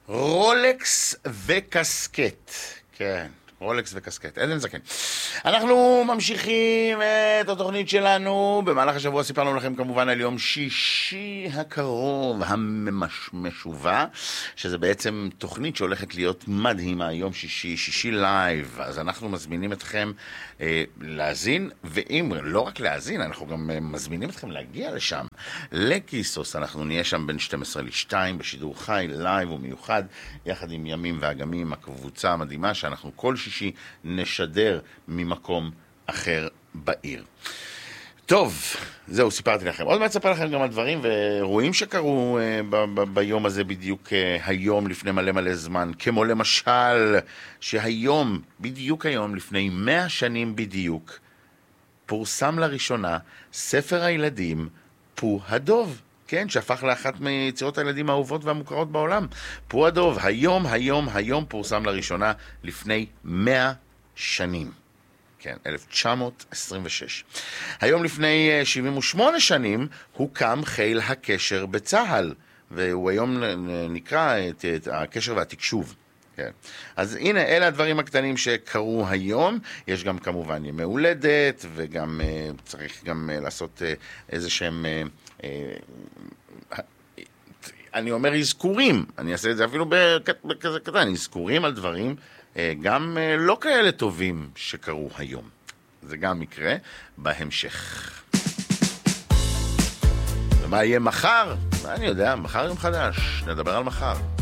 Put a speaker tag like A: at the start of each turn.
A: רולקס וקסקט. כן, רולקס וקסקט. עדן זקן. אנחנו ממשיכים את התוכנית שלנו. במהלך השבוע סיפרנו לכם כמובן על יום שישי הקרוב, המשובע, שזה בעצם תוכנית שהולכת להיות מדהימה, יום שישי לייב. אז אנחנו מזמינים אתכם להזין, ואם לא רק להזין, אנחנו גם מזמינים אתכם להגיע לשם, לכיסוס. אנחנו נהיה שם בין 12 ל-2 בשידור חי, לייב ומיוחד, יחד עם ימים ואגמים, הקבוצה המדהימה שאנחנו כל שישי נשדר ממקום אחר בעיר. טוב, זהו, סיפרתי לכם. עוד מעט אספר לכם גם על דברים ואירועים שקרו ביום הזה בדיוק היום לפני מלא זמן, כמו למשל שהיום, בדיוק היום, לפני 100 שנים בדיוק, פורסם לראשונה ספר הילדים פו הדוב. כן, שהפך לאחת מיצירות הילדים האהובות והמוכרות בעולם. פו הדוב, היום פורסם לראשונה לפני 100 שנים. כן, 1926. היום לפני 78 שנים הוקם חיל הקשר בצהל, והוא היום נקרא את הקשר והתקשוב. כן. אז הנה, אלה הדברים הקטנים שקרו היום. יש גם כמובן ימי הולדת, וגם צריך גם לעשות איזה שהם... אני אומר אזכורים, אני אעשה את זה אפילו בכזה קטן, אזכורים על דברים גם לא כאלה טובים שקרו היום. זה גם מקרה בהמשך. ומה יהיה מחר? אני יודע, מחר יום חדש, נדבר על מחר.